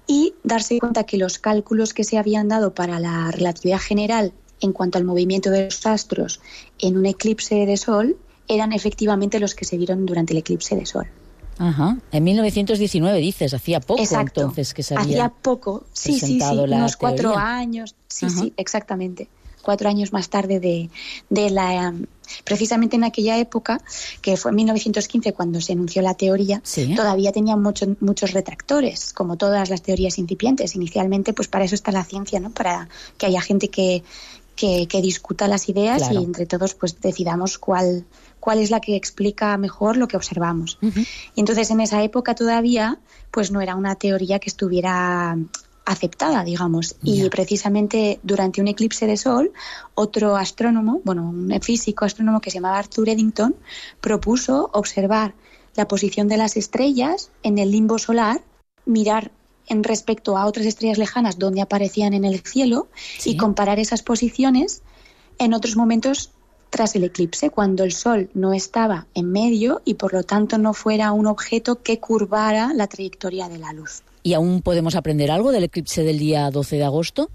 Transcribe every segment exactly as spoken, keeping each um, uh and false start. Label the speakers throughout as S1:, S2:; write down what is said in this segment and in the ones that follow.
S1: y darse cuenta que los cálculos que se habían dado para la relatividad general en cuanto al movimiento de los astros en un eclipse de sol eran efectivamente los que se vieron durante el eclipse de sol.
S2: Ajá. En mil novecientos diecinueve dices, hacía poco.
S1: Exacto.
S2: Entonces que se había
S1: hacía poco, sí, sí, sí,
S2: presentado la
S1: unos cuatro
S2: teoría.
S1: años, sí,
S2: Ajá.
S1: sí, exactamente. Cuatro años más tarde de, de la... Precisamente en aquella época, que fue en mil novecientos quince cuando se anunció la teoría,
S2: Sí.
S1: todavía tenía mucho, muchos retractores, como todas las teorías incipientes. Inicialmente, pues para eso está la ciencia, ¿no? Para que haya gente que, que, que discuta las ideas
S2: Claro.
S1: y entre todos pues decidamos cuál, cuál es la que explica mejor lo que observamos.
S2: Uh-huh.
S1: Y entonces en esa época todavía pues no era una teoría que estuviera aceptada, digamos.
S2: Ya.
S1: Y precisamente durante un eclipse de sol, otro astrónomo, bueno, un físico astrónomo que se llamaba Arthur Eddington, propuso observar la posición de las estrellas en el limbo solar, mirar en respecto a otras estrellas lejanas donde aparecían en el cielo,
S2: Sí.
S1: y comparar esas posiciones en otros momentos tras el eclipse, cuando el Sol no estaba en medio y por lo tanto no fuera un objeto que curvara la trayectoria de la luz.
S2: ¿Y aún podemos aprender algo del eclipse del día doce de agosto?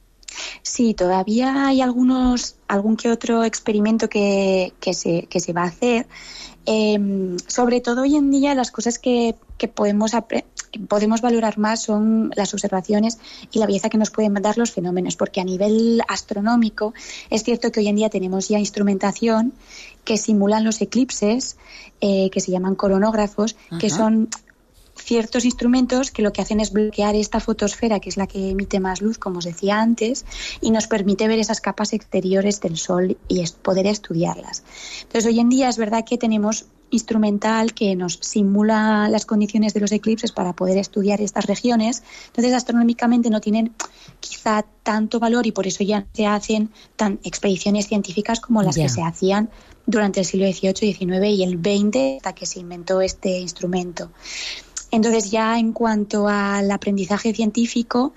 S1: Sí, todavía hay algunos, algún que otro experimento que, que, se, que se va a hacer. Eh, sobre todo hoy en día las cosas que, que podemos, apre- podemos valorar más son las observaciones y la belleza que nos pueden dar los fenómenos, porque a nivel astronómico es cierto que hoy en día tenemos ya instrumentación que simulan los eclipses, eh, que se llaman coronógrafos,
S2: Ajá.
S1: que son ciertos instrumentos que lo que hacen es bloquear esta fotosfera, que es la que emite más luz, como os decía antes, y nos permite ver esas capas exteriores del Sol y es- poder estudiarlas. Entonces, hoy en día es verdad que tenemos instrumental que nos simula las condiciones de los eclipses para poder estudiar estas regiones. Entonces, astronómicamente no tienen quizá tanto valor y por eso ya se hacen tan expediciones científicas como las
S2: Ya.
S1: que se hacían durante el siglo dieciocho, diecinueve y el veinte, hasta que se inventó este instrumento. Entonces, ya en cuanto al aprendizaje científico,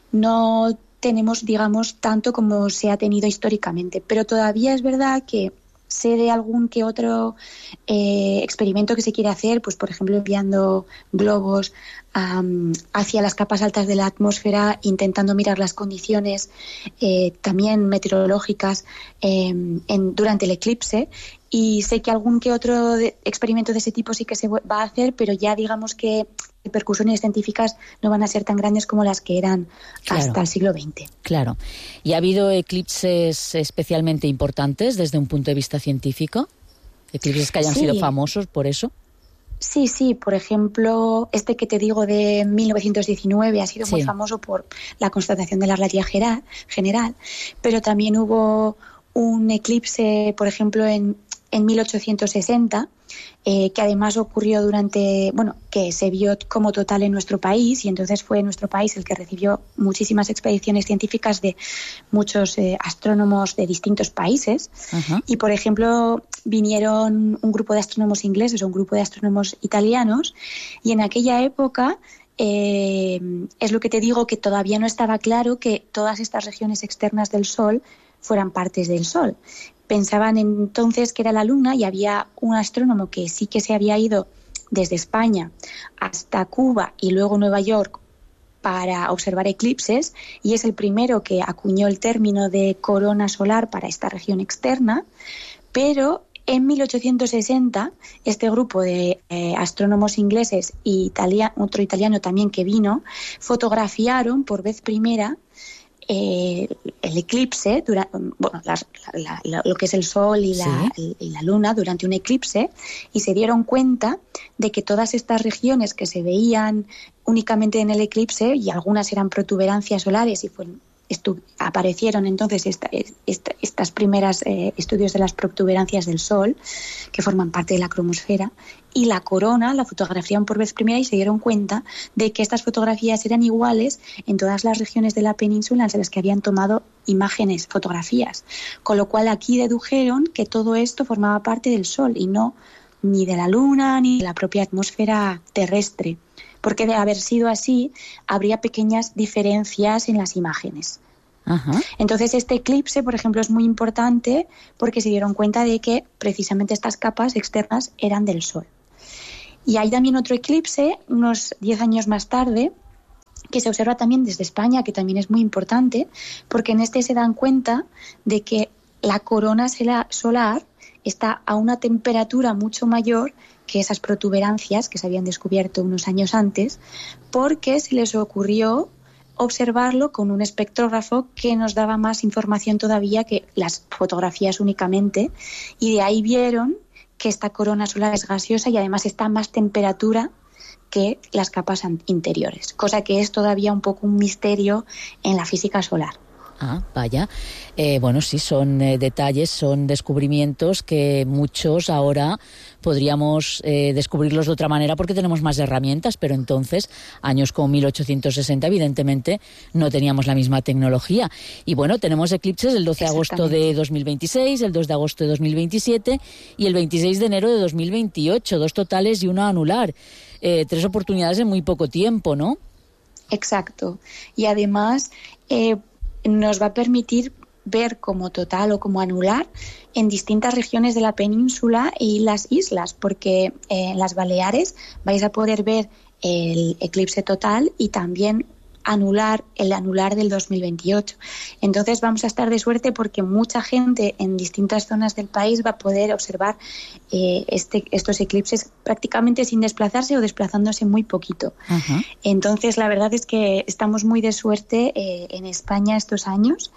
S1: no tenemos, digamos, tanto como se ha tenido históricamente, pero todavía es verdad que sé de algún que otro eh, experimento que se quiere hacer, pues por ejemplo enviando globos um, hacia las capas altas de la atmósfera, intentando mirar las condiciones eh, también meteorológicas eh, en, durante el eclipse. Y sé que algún que otro de, experimento de ese tipo sí que se va a hacer, pero ya digamos que repercusiones científicas no van a ser tan grandes como las que eran
S2: Claro.
S1: hasta el siglo veinte.
S2: Claro. ¿Y ha habido eclipses especialmente importantes desde un punto de vista científico? ¿Eclipses que hayan
S1: Sí.
S2: sido famosos por eso?
S1: Sí, sí, por ejemplo, este que te digo de mil novecientos diecinueve ha sido
S2: Sí.
S1: muy famoso por la constatación de la relatividad geral- general, pero también hubo un eclipse, por ejemplo, en, en mil ochocientos sesenta, eh, que además ocurrió durante, bueno, que se vio como total en nuestro país, y entonces fue nuestro país el que recibió muchísimas expediciones científicas de muchos eh, astrónomos de distintos países.
S2: Ajá.
S1: Y, por ejemplo, vinieron un grupo de astrónomos ingleses o un grupo de astrónomos italianos, y en aquella época eh, es lo que te digo, que todavía no estaba claro que todas estas regiones externas del Sol fueran partes del Sol. Pensaban entonces que era la Luna, y había un astrónomo que sí que se había ido desde España hasta Cuba y luego Nueva York para observar eclipses, y es el primero que acuñó el término de corona solar para esta región externa, pero en mil ochocientos sesenta este grupo de eh, astrónomos ingleses y italia- otro italiano también que vino, fotografiaron por vez primera Eh, el eclipse, dura, bueno, las, la, la, lo que es el Sol y la,
S2: Sí.
S1: y la Luna durante un eclipse, y se dieron cuenta de que todas estas regiones que se veían únicamente en el eclipse, y algunas eran protuberancias solares y fueron, estu- aparecieron entonces esta, esta, estas primeras eh, estudios de las protuberancias del Sol, que forman parte de la cromosfera, y la corona la fotografiaron por vez primera y se dieron cuenta de que estas fotografías eran iguales en todas las regiones de la península en las que habían tomado imágenes, fotografías, con lo cual aquí dedujeron que todo esto formaba parte del Sol y no ni de la Luna ni de la propia atmósfera terrestre, porque de haber sido así habría pequeñas diferencias en las imágenes.
S2: Ajá.
S1: Entonces este eclipse, por ejemplo, es muy importante porque se dieron cuenta de que precisamente estas capas externas eran del Sol. Y hay también otro eclipse, unos diez años más tarde, que se observa también desde España, que también es muy importante, porque en este se dan cuenta de que la corona solar está a una temperatura mucho mayor que esas protuberancias que se habían descubierto unos años antes, porque se les ocurrió observarlo con un espectrógrafo que nos daba más información todavía que las fotografías únicamente, y de ahí vieron que esta corona solar es gaseosa y además está a más temperatura que las capas interiores, cosa que es todavía un poco un misterio en la física solar.
S2: Ah, vaya. Eh, bueno, sí, son eh, detalles, son descubrimientos que muchos ahora podríamos eh, descubrirlos de otra manera porque tenemos más herramientas, pero entonces, años como mil ochocientos sesenta, evidentemente, no teníamos la misma tecnología. Y bueno, tenemos eclipses el doce de agosto de dos mil veintiséis, el dos de agosto de dos mil veintisiete y el veintiséis de enero de dos mil veintiocho, dos totales y uno anular. Eh, tres oportunidades en muy poco tiempo, ¿no?
S1: Exacto. Y además eh, nos va a permitir ver como total o como anular en distintas regiones de la península y las islas, porque eh, en las Baleares vais a poder ver el eclipse total y también anular el anular del dos mil veintiocho. Entonces vamos a estar de suerte porque mucha gente en distintas zonas del país va a poder observar eh, este, estos eclipses prácticamente sin desplazarse o desplazándose muy poquito. Uh-huh. Entonces la verdad es que estamos muy de suerte eh, en España estos años.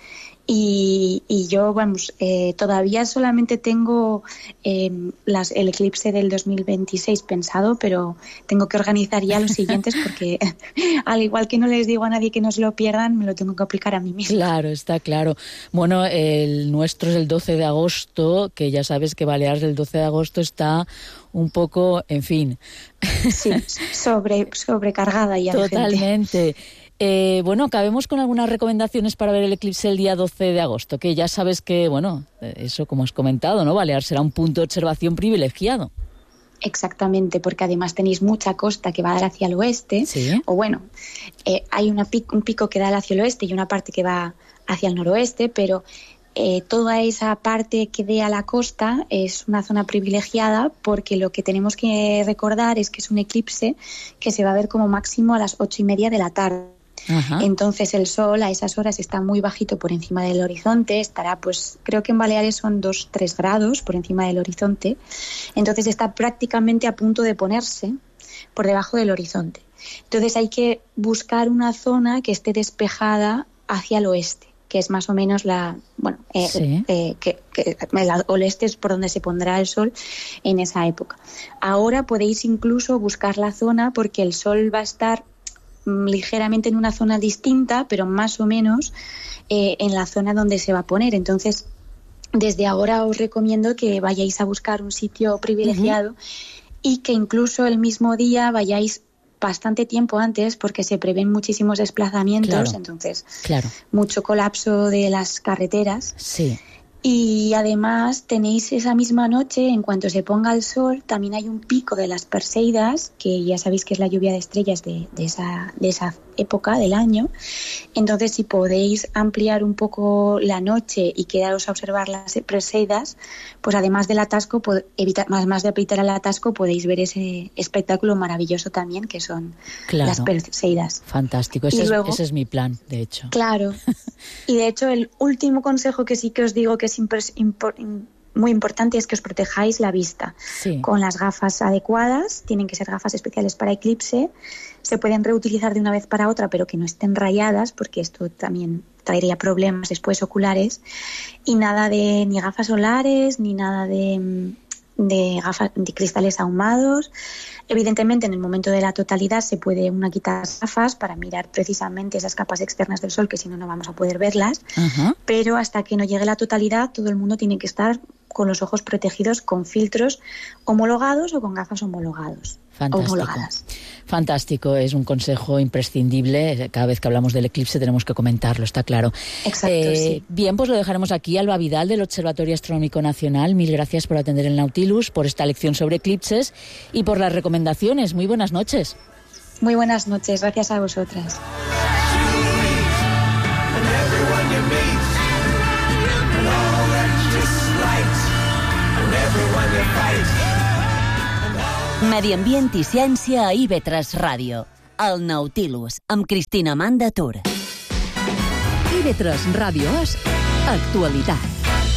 S1: Y, y yo, vamos, eh, todavía solamente tengo eh, las, el eclipse del dos mil veintiséis pensado, pero tengo que organizar ya los siguientes porque al igual que no les digo a nadie que no se lo pierdan, me lo tengo que aplicar a mí misma.
S2: Claro, está claro. Bueno, el nuestro es el doce de agosto, que ya sabes que Baleares el doce de agosto está un poco, en fin.
S1: Sí, sobre, sobrecargada ya.
S2: Totalmente. Eh, bueno, acabemos con algunas recomendaciones para ver el eclipse el día doce de agosto, que ya sabes que, bueno, eso como has comentado, ¿no? Baleares será un punto de observación privilegiado.
S1: Exactamente, porque además tenéis mucha costa que va a dar hacia el oeste,
S2: ¿sí?
S1: O bueno, eh, hay una pico, un pico que da hacia el oeste y una parte que va hacia el noroeste, pero eh, toda esa parte que dé a la costa es una zona privilegiada porque lo que tenemos que recordar es que es un eclipse que se va a ver como máximo a las ocho y media de la tarde. Ajá. Entonces el sol a esas horas está muy bajito por encima del horizonte, estará pues creo que en Baleares son dos tres grados por encima del horizonte, entonces está prácticamente a punto de ponerse por debajo del horizonte. Entonces hay que buscar una zona que esté despejada hacia el oeste, que es más o menos la, bueno, eh, sí. eh, que, que el oeste es por donde se pondrá el sol en esa época. Ahora podéis incluso buscar la zona porque el sol va a estar ligeramente en una zona distinta, pero más o menos eh, en la zona donde se va a poner. Entonces, desde ahora os recomiendo que vayáis a buscar un sitio privilegiado uh-huh. y que incluso el mismo día vayáis bastante tiempo antes porque se prevén muchísimos desplazamientos, claro. entonces
S2: claro.
S1: mucho colapso de las carreteras.
S2: Sí.
S1: Y además tenéis esa misma noche, en cuanto se ponga el sol, también hay un pico de las Perseidas, que ya sabéis que es la lluvia de estrellas de, de, esa, de esa época del año. Entonces, si podéis ampliar un poco la noche y quedaros a observar las Perseidas, pues además del atasco, evitar, más, más de evitar el atasco, podéis ver ese espectáculo maravilloso también, que son
S2: claro.
S1: las Perseidas.
S2: Fantástico, ese, luego, es, ese es mi plan, de hecho.
S1: Claro, y de hecho el último consejo que sí que os digo que es impor- impor- muy importante es que os protejáis la vista
S2: sí.
S1: con las gafas adecuadas. Tienen que ser gafas especiales para eclipse, se pueden reutilizar de una vez para otra pero que no estén rayadas porque esto también traería problemas después oculares, y nada de ni gafas solares ni nada de, de gafas de cristales ahumados. Evidentemente, en el momento de la totalidad se puede una quitar las gafas para mirar precisamente esas capas externas del sol, que si no, no vamos a poder verlas.
S2: Uh-huh.
S1: Pero hasta que no llegue la totalidad, todo el mundo tiene que estar con los ojos protegidos con filtros homologados o con gafas homologados.
S2: Fantástico.
S1: homologadas.
S2: Fantástico, es un consejo imprescindible. Cada vez que hablamos del eclipse tenemos que comentarlo, está claro.
S1: Exacto,
S2: eh,
S1: sí.
S2: Bien, pues lo dejaremos aquí. Alba Vidal, del Observatorio Astronómico Nacional, mil gracias por atender el Nautilus, por esta lección sobre eclipses y por las recomendaciones. Muy buenas noches.
S1: Muy buenas noches, gracias a vosotras.
S3: Medi Ambient i Ciència a I V tres Ràdio. El Nautilus, amb Cristina Manda Tur.
S4: I ve tres Ràdio és actualitat.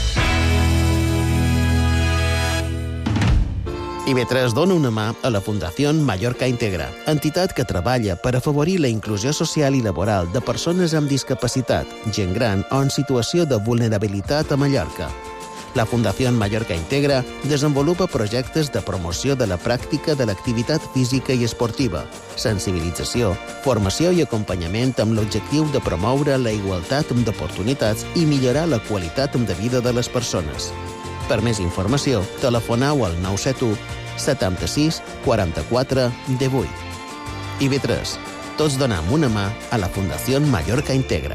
S5: I ve tres dona una mà a la Fundació Mallorca Integra, entitat que treballa per afavorir la inclusió social i laboral de persones amb discapacitat, gent gran o en situació de vulnerabilitat a Mallorca. La Fundació Mallorca Integra desenvolupa projectes de promoció de la pràctica de l'activitat física i esportiva, sensibilització, formació i acompanyament amb l'objectiu de promoure la igualtat d'oportunitats i millorar la qualitat de vida de les persones. Per més informació, telefoneu al nou set u, setanta-sis, quaranta-quatre, divuit. I ve tres. Tots donem una mà a la Fundació Mallorca Integra.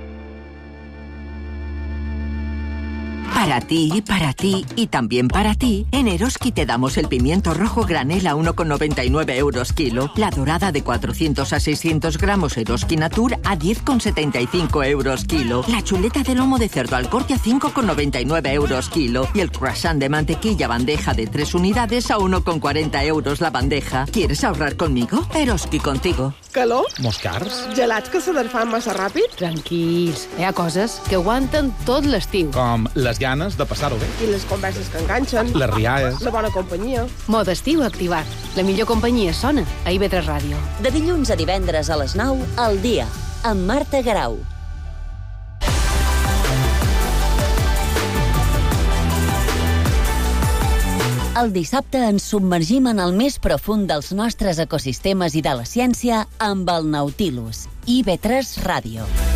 S6: Para ti, para ti y también para ti, en Eroski te damos el pimiento rojo granel a uno con noventa y nueve euros kilo, la dorada de cuatrocientos a seiscientos gramos Eroski Natur a diez con setenta y cinco euros kilo, la chuleta de lomo de cerdo al corte a cinco con noventa y nueve euros kilo y el croissant de mantequilla bandeja de tres unidades a uno con cuarenta euros la bandeja. ¿Quieres ahorrar conmigo? Eroski contigo.
S7: Calor?
S8: Moscars?
S7: Gelats que s'aderfan massa ràpid?
S9: Tranquils, hi ha coses que aguanten tot l'estiu.
S8: Com les ganes de passar-ho bé.
S7: I les converses que enganxen.
S8: Les rialles.
S7: La bona companyia.
S9: Mode estiu activat. La millor companyia sona a I V tres Ràdio.
S3: De dilluns a divendres a les nou, al dia, amb Marta Garau. El dissabte ens submergim en el més profund dels nostres ecosistemes i de la ciència amb el Nautilus. I V tres Ràdio.